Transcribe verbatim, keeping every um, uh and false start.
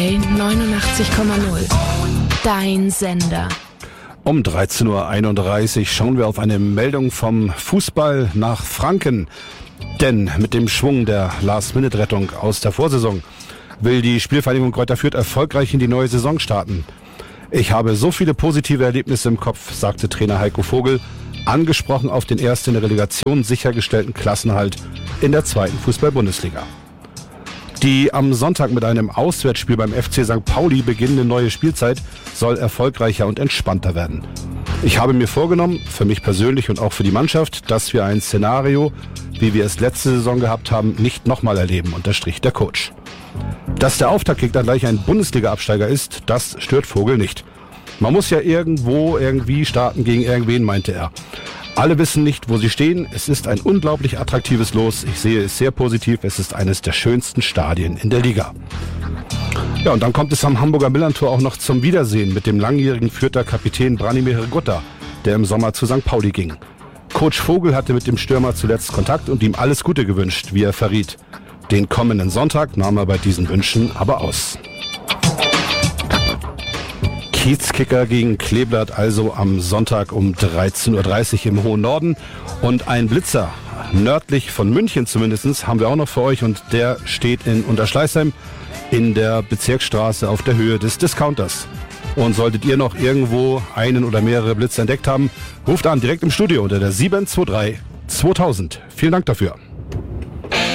neunundachtzig Komma null. Dein Sender. Um dreizehn Uhr einunddreißig schauen wir auf eine Meldung vom Fußball nach Franken. Denn mit dem Schwung der Last-Minute-Rettung aus der Vorsaison will die Spielvereinigung Greuther Fürth erfolgreich in die neue Saison starten. Ich habe so viele positive Erlebnisse im Kopf, sagte Trainer Heiko Vogel, angesprochen auf den erst in der Relegation sichergestellten Klassenerhalt in der zweiten Fußball-Bundesliga. Die am Sonntag mit einem Auswärtsspiel beim F C Sankt Pauli beginnende neue Spielzeit soll erfolgreicher und entspannter werden. Ich habe mir vorgenommen, für mich persönlich und auch für die Mannschaft, dass wir ein Szenario, wie wir es letzte Saison gehabt haben, nicht nochmal erleben, unterstrich der Coach. Dass der Auftaktgegner gleich ein Bundesliga-Absteiger ist, das stört Vogel nicht. Man muss ja irgendwo irgendwie starten gegen irgendwen, meinte er. Alle wissen nicht, wo sie stehen. Es ist ein unglaublich attraktives Los. Ich sehe es sehr positiv. Es ist eines der schönsten Stadien in der Liga. Ja, und dann kommt es am Hamburger Millerntor auch noch zum Wiedersehen mit dem langjährigen Fürther Kapitän Branimir Hrgota, der im Sommer zu Sankt Pauli ging. Coach Vogel hatte mit dem Stürmer zuletzt Kontakt und ihm alles Gute gewünscht, wie er verriet. Den kommenden Sonntag nahm er bei diesen Wünschen aber aus. Kiezkicker gegen Kleeblatt also am Sonntag um dreizehn Uhr dreißig im hohen Norden. Und ein Blitzer, nördlich von München zumindest, haben wir auch noch für euch. Und der steht in Unterschleißheim in der Bezirksstraße auf der Höhe des Discounters. Und solltet ihr noch irgendwo einen oder mehrere Blitze entdeckt haben, ruft an direkt im Studio unter der sieben zwei drei zweitausend. Vielen Dank dafür.